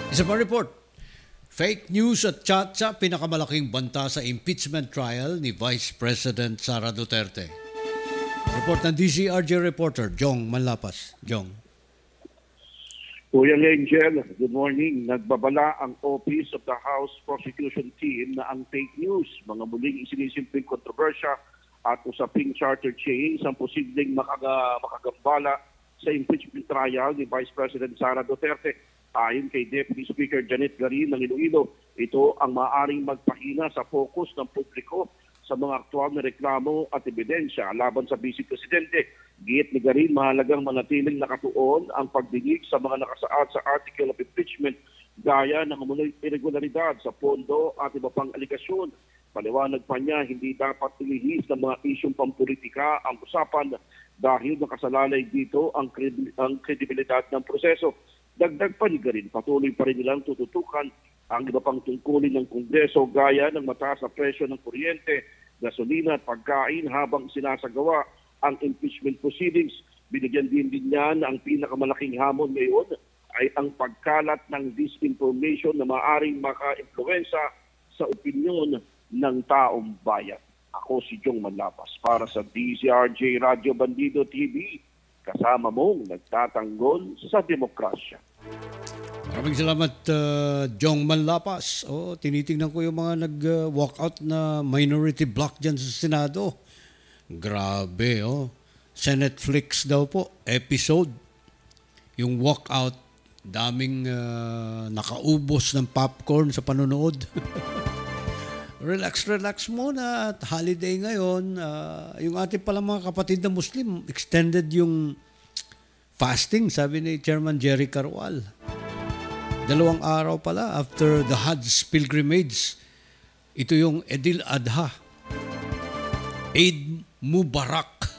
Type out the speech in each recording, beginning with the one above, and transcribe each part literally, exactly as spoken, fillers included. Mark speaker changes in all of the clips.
Speaker 1: Isa pa report, fake news at chat sa pinakamalaking banta sa impeachment trial ni Vice President Sara Duterte. Report ng D C R J reporter Jong Manlapas. Jong.
Speaker 2: Kuya Angel, good morning. Nagbabala ang Office of the House Prosecution Team na ang fake news, mga muling isinisimpleng kontrobersya at usaping charter change ang posibleng makaga, makagambala sa impeachment trial ni Vice President Sara Duterte. Ayon kay Deputy Speaker Janet Garin ng Iloilo, ito ang maaaring magpahina sa focus ng publiko sa mga aktual na reklamo at ebidensya laban sa Vice Presidente. Giit ni Garin, mahalagang manatiling nakatuon ang pagdinig sa mga nakasaad sa Article of Impeachment gaya ng mga irregularidad sa pondo at iba pang aligasyon. Paliwanag pa niya, hindi dapat ilihis ng mga isyong pampolitika ang usapan dahil nakasalalay dito ang, kredi- ang kredibilidad ng proseso. Dagdag pa ni Garin, patuloy pa rin nilang tututukan ang iba pang tungkulin ng Kongreso gaya ng mataas na presyo ng kuryente, gasolina at pagkain habang sinasagawa ang impeachment proceedings. Binigyan din din niya na ang pinakamalaking hamon ngayon ay ang pagkalat ng disinformation na maaaring maka-impluwensya sa opinyon ng taong bayan. Ako si Jong Manlapas para sa D C R J Radio Bandido T V, kasama mong nagtatanggol sa demokrasya.
Speaker 1: Maraming salamat, uh, Jong Manlapas. Oh, tinitingnan ko yung mga nag-walkout na minority block dyan sa Senado. Grabe, oh. Senate Flix daw po, episode. Yung walkout, daming uh, nakaubos ng popcorn sa panonood. Relax, relax muna. At holiday ngayon. Uh, yung ating palang mga kapatid na Muslim, extended yung fasting, sabi ni Chairman Jerry Carwal. Dalawang araw pala after the Hajj pilgrimage. Ito yung Eid al-Adha. Eid Mubarak.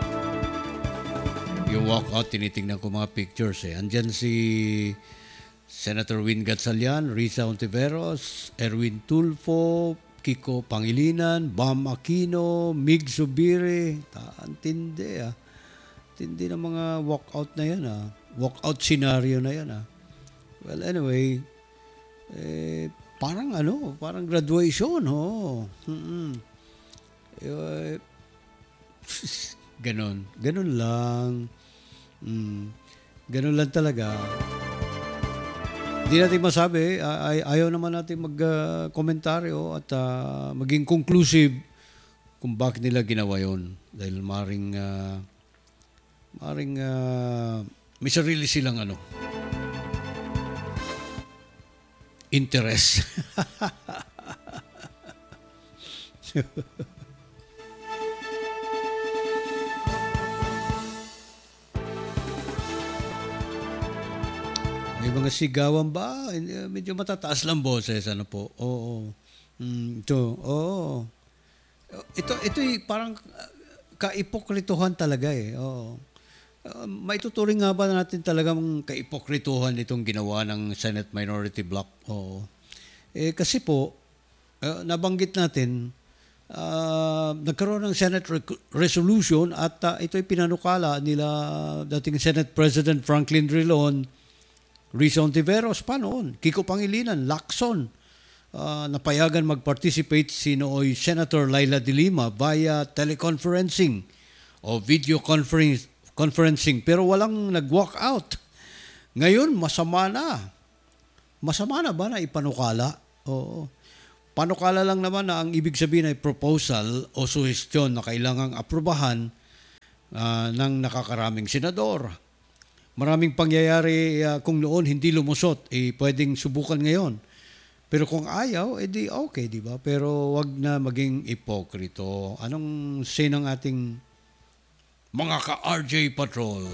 Speaker 1: Yung walkout, tinitingnan ko mga pictures eh. Andyan si Senator Win Gatchalian, Risa Ontiveros, Erwin Tulfo, Kiko Pangilinan, Bam Aquino, Mig Zubiri. Tindi ah. Tindi ng mga walkout na yan ah. Walkout scenario na yan ah. Well, anyway, eh, parang ano, parang graduation, oh. Mm-mm. Eh, ganon. Ganon lang. Mm. Ganon lang talaga. Hindi natin masabi, ay, ayaw naman natin mag-komentaryo uh, at uh, maging conclusive kung bakit nila ginawa yun. Dahil maring, uh, maring, uh, may sarili silang ano, interest. May mga sigawan ba? Medyo matataas lang boses. Ano po? Oo. Mm, ito. Oo. Ito, ito parang kaipokrituhan talaga eh. Oo. Uh, maituturing nga ba natin talagang kaipokrituhan itong ginawa ng Senate Minority Bloc? Oo. Eh, kasi po, uh, nabanggit natin, uh, nagkaroon ng Senate rec- resolution at uh, ito'y pinanukala nila dating Senate President Franklin Drilon, Risa Ontiveros pa noon, Kiko Pangilinan, Lacson, uh, napayagan mag-participate si nooy Senator Laila de Lima via teleconferencing o video conference conferencing pero walang nag-walk out. Ngayon, masama na. Masama na ba na ipanukala? Oo. Panukala lang naman na ang ibig sabihin ay proposal o suhestyon na kailangang aprubahan uh, ng nakakaraming senador. Maraming pangyayari uh, kung noon hindi lumusot, eh pwedeng subukan ngayon. Pero kung ayaw, edi eh okay, di ba? Pero wag na maging ipokrito. Anong say ng ating mga ka-R J Patrol?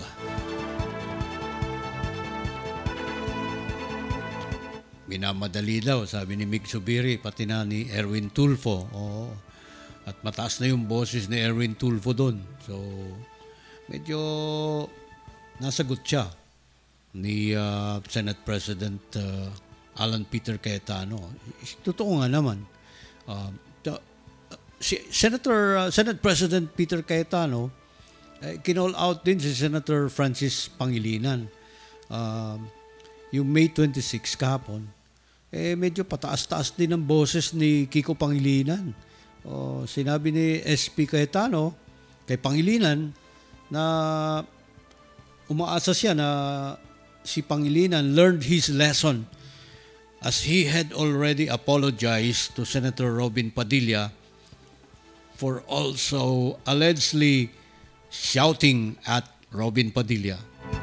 Speaker 1: Minamadali daw, sabi ni Mig Zubiri, pati na ni Erwin Tulfo. Oo. At mataas na yung boses ni Erwin Tulfo doon. So, medyo nasagot siya ni uh, Senate President uh, Alan Peter Cayetano. Totoo nga naman. Uh, the, uh, si Senator uh, Senate President Peter Cayetano, eh, kinall out din si Senator Francis Pangilinan. Uh, yung May twenty-six kahapon, eh medyo pataas-taas din ang boses ni Kiko Pangilinan. O, sinabi ni S P Cayetano kay Pangilinan na umaasa siya na si Pangilinan learned his lesson as he had already apologized to Senator Robin Padilla for also allegedly shouting at Robin Padilla.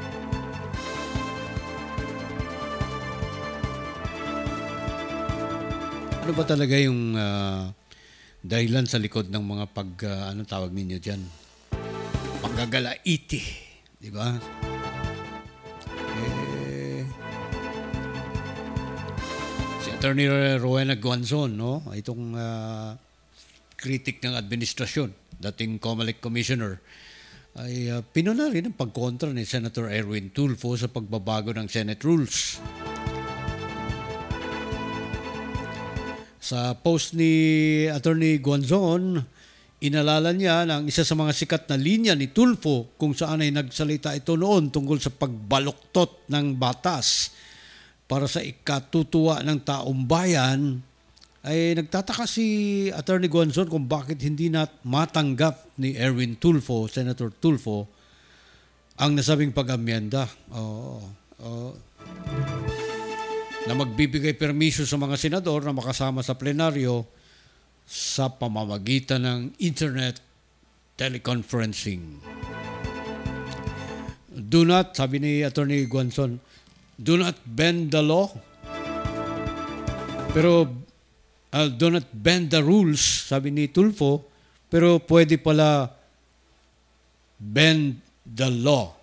Speaker 1: Ano ba talaga yung uh, dahilan sa likod ng mga pag, uh, ano tawag ninyo dyan? Paggagalaiti. Di ba? Eh, si Attorney Rowena Guanzon, no? Itong uh, critic ng administrasyon, dating COMELEC Commissioner, ay uh, pinuna rin ang pagkontra ni Senator Erwin Tulfo sa pagbabago ng Senate rules. Sa post ni Attorney Guanzon, inalala niya na ang isa sa mga sikat na linya ni Tulfo kung saan ay nagsalita ito noon tungkol sa pagbaluktot ng batas para sa ikatutuwa ng taong bayan, ay nagtataka si Attorney Guanzon kung bakit hindi na matanggap ni Erwin Tulfo, Senator Tulfo, ang nasabing pag-amyenda. Oo. Oo. Na magbibigay permiso sa mga senador na makasama sa plenaryo sa pamamagitan ng internet teleconferencing. Do not, sabi ni Attorney Guanzon, do not bend the law. Pero uh, do not bend the rules, sabi ni Tulfo, pero pwede pala bend the law.